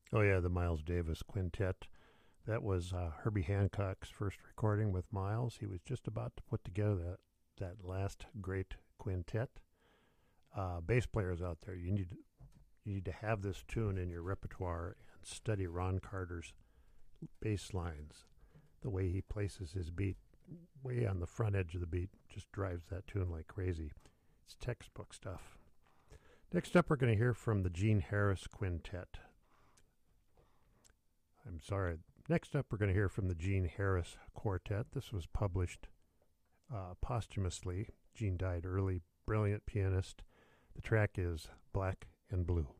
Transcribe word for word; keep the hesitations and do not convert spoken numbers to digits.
Oh yeah, the Miles Davis Quintet. That was uh, Herbie Hancock's first recording with Miles. He was just about to put together that that last great quintet. Uh, bass players out there, you need you need to have this tune in your repertoire and study Ron Carter's bass lines. The way he places his beat way on the front edge of the beat just drives that tune like crazy. It's textbook stuff. Next up, we're going to hear from the Gene Harris Quintet. I'm sorry. Next up, we're going to hear from the Gene Harris Quartet. This was published uh, posthumously. Gene died early, brilliant pianist. The track is Black and Blue.